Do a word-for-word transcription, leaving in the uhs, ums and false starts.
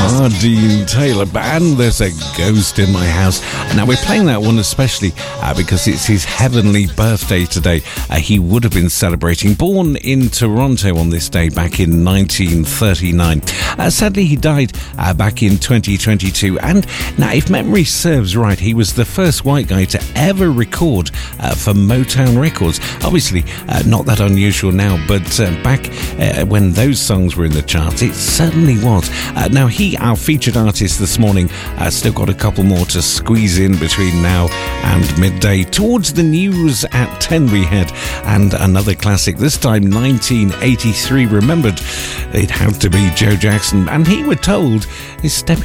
Dean Taylor Band, There's a Ghost in My House. Now we're playing that one especially uh, because it's his heavenly birthday today. Uh, he would have been celebrating, born in Toronto on this day back in nineteen thirty-nine. Uh, sadly he died uh, back in twenty twenty-two, and now if memory serves right, he was the first white guy to ever record uh, for Motown Records. Obviously uh, not that unusual now, but uh, back uh, when those songs were in the charts, it certainly was. Uh, now he, our featured artist this morning, uh, still got a couple more to squeeze in between now and midday. Towards the news at ten we head, and another classic, this time nineteen eighty-three. Remembered it had to be Joe Jackson, and he, we're told, is stepping